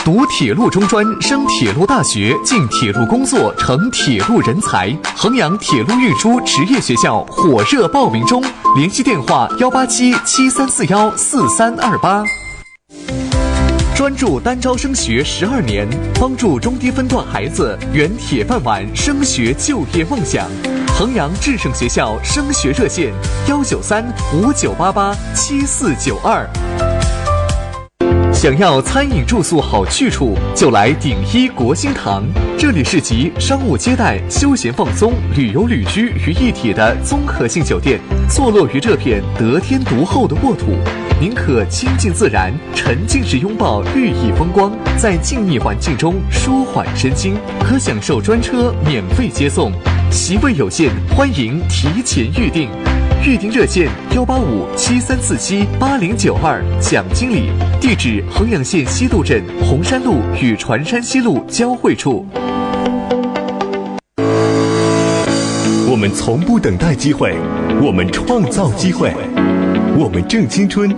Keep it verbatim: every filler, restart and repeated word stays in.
读铁路中专，升铁路大学，进铁路工作，成铁路人才。衡阳铁路运输职业学校火热报名中，联系电话幺八七七三四幺四三二八。专注单招升学十二年，帮助中低分段孩子圆铁饭碗升学就业梦想。衡阳智胜学校升学热线：幺九三五九八八七四九二。想要餐饮住宿好去处，就来鼎一国兴堂。这里是集商务接待、休闲放松、旅游旅居于一体的综合性酒店，坐落于这片得天独厚的沃土。您可亲近自然，沉浸式拥抱绿意风光，在静谧环境中舒缓身心，可享受专车免费接送。席位有限，欢迎提前预订。预订热线幺八五七三四七八零九二，蒋经理。地址：衡阳县西渡镇红山路与船山西路交汇处。 我们从不等待机会，我们创造机会，我们正青春，